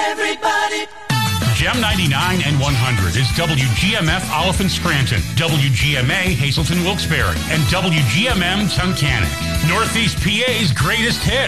everybody. Gem 99 and 100 is WGMF Oliphant Scranton, WGMA Hazelton Wilkes-Barre, and WGMM Tunkhannock. Northeast PA's greatest hits.